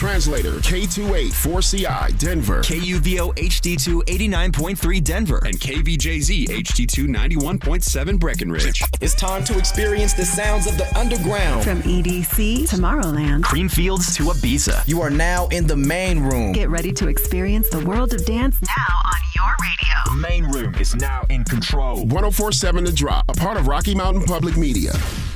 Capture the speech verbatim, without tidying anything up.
Translator K two eight four C I Denver, K U V O H D two eighty-nine point three Denver, and K V J Z H D two ninety-one point seven Breckenridge. It's time to experience the sounds of the underground. From E D C, Tomorrowland, Creamfields to Ibiza. You are now in the main room. Get ready to experience the world of dance now on your radio. The main room is now in control. one oh four point seven The Drop, a part of Rocky Mountain Public Media.